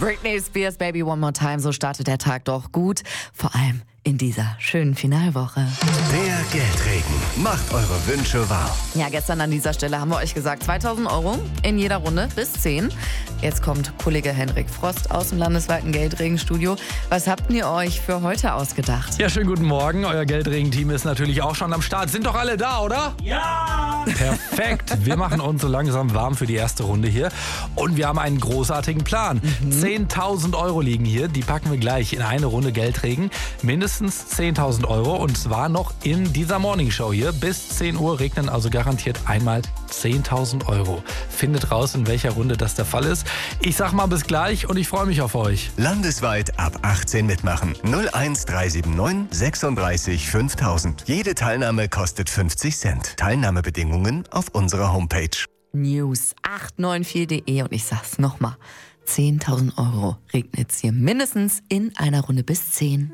Britney Spears, Baby One More Time, so startet der Tag doch gut. Vor allem in dieser schönen Finalwoche. Der Geldregen macht eure Wünsche wahr. Ja, gestern an dieser Stelle haben wir euch gesagt, 2.000 € in jeder Runde bis 10. Jetzt kommt Kollege Henrik Frost aus dem landesweiten Geldregenstudio. Was habt ihr euch für heute ausgedacht? Ja, schönen guten Morgen. Euer Geldregen-Team ist natürlich auch schon am Start. Sind doch alle da, oder? Ja! Perfekt. Wir machen uns so langsam warm für die erste Runde hier. Und wir haben einen großartigen Plan. 10.000 € liegen hier. Die packen wir gleich in eine Runde Geldregen. Mindestens 10.000 € und zwar noch in dieser Morningshow hier. Bis 10 Uhr regnen also garantiert einmal 10.000 €. Findet raus, in welcher Runde das der Fall ist. Ich sag mal bis gleich und ich freue mich auf euch. Landesweit ab 18 mitmachen. 01379 36 5000. Jede Teilnahme kostet 50 Cent. Teilnahmebedingungen auf unserer Homepage. News894.de und ich sag's nochmal. 10.000 € regnet's hier mindestens in einer Runde bis 10.